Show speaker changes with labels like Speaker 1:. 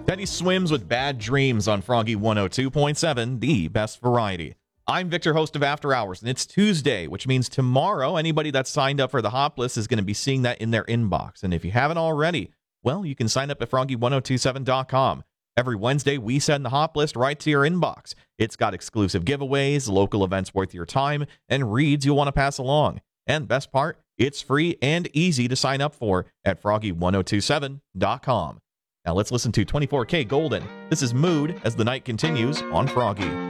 Speaker 1: Teddy swims with bad dreams on Froggy 102.7, the best variety. I'm Victor, host of After Hours, and it's Tuesday, which means tomorrow anybody that's signed up for the Hop List is going to be seeing that in their inbox. And if you haven't already, well, you can sign up at froggy1027.com. Every Wednesday, we send the Hop List right to your inbox. It's got exclusive giveaways, local events worth your time, and reads you'll want to pass along. And best part, it's free and easy to sign up for at froggy1027.com. Now let's listen to 24K Golden. This is Mood as the night continues on Froggy.